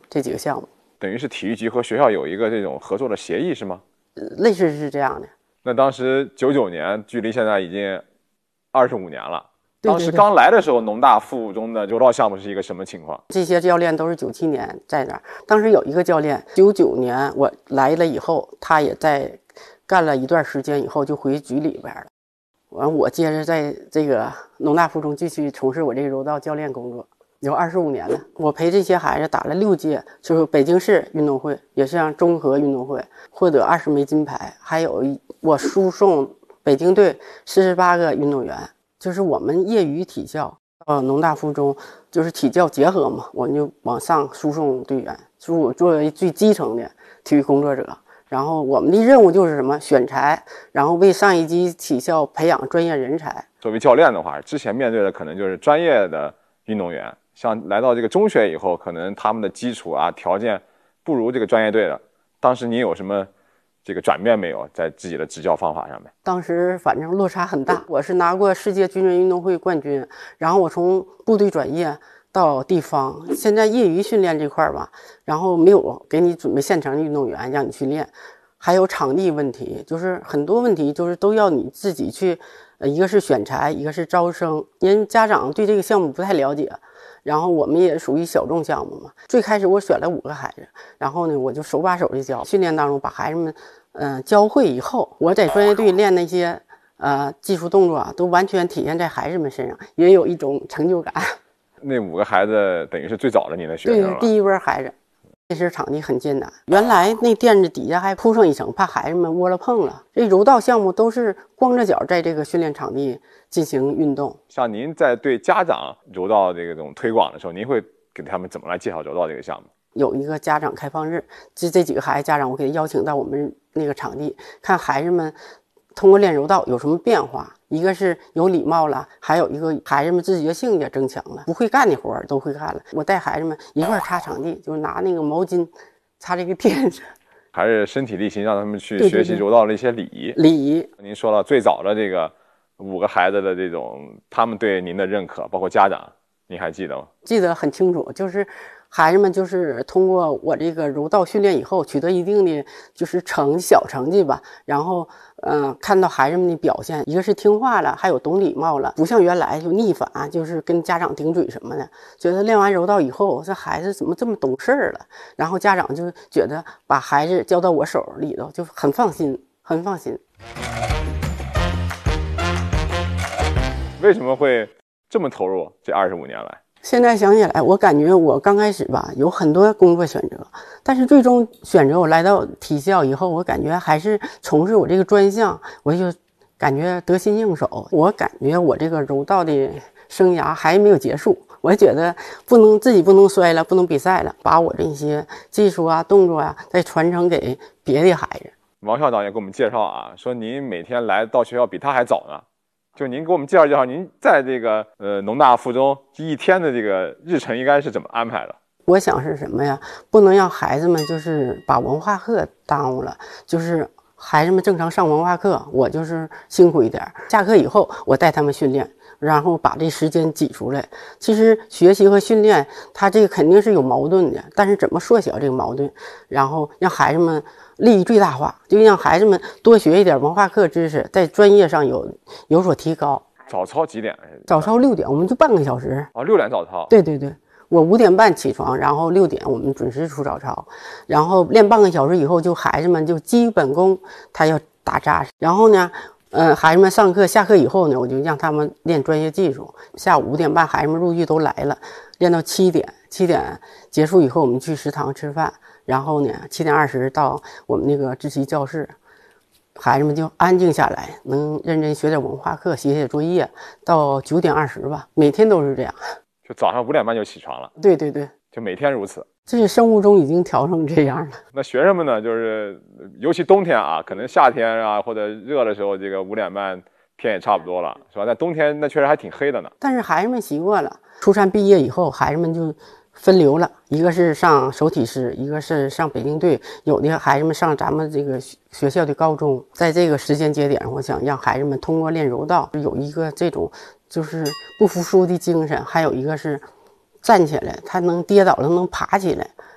这几个项目。 等于是体育局和学校有一个这种合作的协议是吗？ 类似是这样的。 那当时99年，距离现在已经25年了。 对对对， 当时刚来的时候，农大附中的柔道项目是一个什么情况？ 这些教练都是97年在那儿。当时有一个教练，99年我来了以后，他也在干了一段时间以后就回局里边了。完，我接着在这个农大附中继续从事我这个柔道教练工作，有25年了。我陪这些孩子打了6届，就是北京市运动会，也是像综合运动会，获得20枚金牌，还有我输送北京队48个运动员。就是我们业余体校农大附中就是体教结合嘛，我们就往上输送队员，就是我作为最基层的体育工作者。然后我们的任务就是什么？选材，然后为上一级体校培养专业人才。 作为教练的话，之前面对的可能就是专业的运动员，像来到这个中学以后，可能他们的基础啊条件不如这个专业队的。当时你有什么这个转变没有，在自己的执教方法上面？ 当时反正落差很大，我是拿过世界军人运动会冠军，然后我从部队转业到地方，现在业余训练这块吧，然后没有给你准备现成的运动员让你去练，还有场地问题，就是很多问题就是都要你自己去，一个是选材，一个是招生，因为家长对这个项目不太了解。然后我们也属于小众项目嘛，最开始我选了5个孩子，然后呢我就手把手的教，训练当中把孩子们教会以后，我在专业队练那些技术动作啊，都完全体现在孩子们身上，也有一种成就感。 那5个孩子等于是最早的你的学生了。 对，第一波孩子。这时场地很艰难，原来那垫子底下还铺上一层，怕孩子们窝了碰了。这柔道项目都是光着脚在这个训练场地进行运动。 像您在对家长柔道这种推广的时候，您会给他们怎么来介绍柔道这个项目？ 有一个家长开放日，这几个孩子家长我给他邀请到我们那个场地，看孩子们通过练柔道有什么变化。一个是有礼貌了，还有一个孩子们自觉性也增强了，不会干的活都会干了。我带孩子们一块擦场地，就是拿那个毛巾擦这个垫子， 还是身体力行让他们去学习柔道的一些礼仪。 礼仪。 您说了最早的这个5个孩子的这种他们对您的认可，包括家长，您还记得吗？ 记得很清楚，就是孩子们就是通过我这个柔道训练以后取得一定的就是小成绩吧，然后看到孩子们的表现，一个是听话了，还有懂礼貌了，不像原来就逆反，就是跟家长顶嘴什么的。觉得练完柔道以后，这孩子怎么这么懂事了？然后家长就觉得把孩子交到我手里头就很放心，很放心。 为什么会这么投入这25年来？ 现在想起来，我感觉我刚开始吧有很多工作选择，但是最终选择我来到体校以后，我感觉还是从事我这个专项，我就感觉得心应手。我感觉我这个柔道的生涯还没有结束，我觉得自己不能衰了，不能比赛了，把我这些技术啊、动作啊再传承给别的孩子。 王校长也给我们介绍啊，说您每天来到学校比他还早呢。就您给我们介绍介绍，您在这个农大附中一天的这个日程应该是怎么安排的？ 我想是什么呀？不能让孩子们就是把文化课耽误了，就是孩子们正常上文化课，我就是辛苦一点，下课以后我带他们训练，然后把这时间挤出来。其实学习和训练它这个肯定是有矛盾的，但是怎么缩小这个矛盾，然后让孩子们利益最大化，就让孩子们多学一点文化课知识，在专业上有所提高。 早操几点？ 早操6点，我们就半个小时。 6点早操？ 对对对，我5点半起床，然后6点我们准时出早操，然后练半个小时以后，就孩子们就基本功他要打扎实。然后呢，孩子们上课下课以后呢，我就让他们练专业技术。下午5点半孩子们陆续都来了，练到7点，7点结束以后，我们去食堂吃饭。然后呢，7点20到我们那个自习教室，孩子们就安静下来，能认真学点文化课，写写作业，到9点20吧，每天都是这样。 就早上5点半就起床了？ 对对对， 就每天如此。 这是生物钟已经调成这样了。 那学生们呢，就是尤其冬天啊，可能夏天啊或者热的时候，这个5点半天也差不多了，是吧？在冬天那确实还挺黑的呢。 但是孩子们习惯了，初3毕业以后，孩子们就分流了，一个是上首体师，一个是上北京队，有的孩子们上咱们这个学校的高中。在这个时间节点，我想让孩子们通过练柔道有一个这种就是不服输的精神，还有一个是站起来，他能跌倒了能爬起来，